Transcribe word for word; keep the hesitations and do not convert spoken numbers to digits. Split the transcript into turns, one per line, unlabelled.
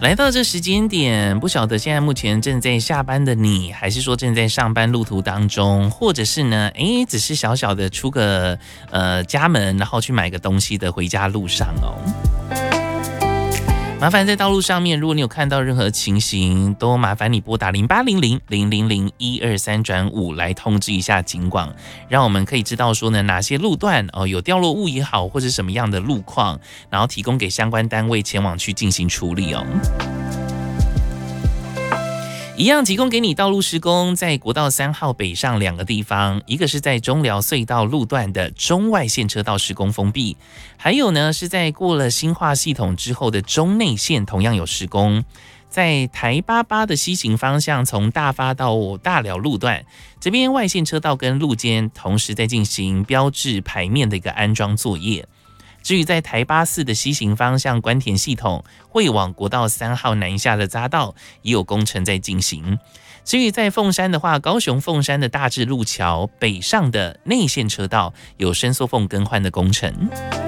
来到这时间点，不晓得现在目前正在下班的你，还是说正在上班路途当中，或者是呢，哎，只是小小的出个呃家门，然后去买个东西的回家路上哦。麻烦在道路上面，如果你有看到任何情形，都麻烦你拨打零八零零零零零一二三转五来通知一下警广，让我们可以知道说呢哪些路段哦有掉落物也好，或者什么样的路况，然后提供给相关单位前往去进行处理哦。一样提供给你道路施工，在国道三号北上两个地方，一个是在中寮隧道路段的中外线车道施工封闭，还有呢是在过了新化系统之后的中内线同样有施工。在台八八的西行方向，从大发到大寮路段，这边外线车道跟路肩同时在进行标志牌面的一个安装作业。至于在台八四的西行方向关田系统会往国道三号南下的匝道也有工程在进行。至于在凤山的话，高雄凤山的大智路桥北上的内线车道有伸缩缝更换的工程。